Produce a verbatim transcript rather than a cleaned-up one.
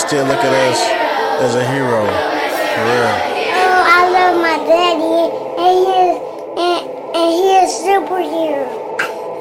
still look at us as a hero. For real. Oh, I love my daddy, and he is, and, and he is superhero.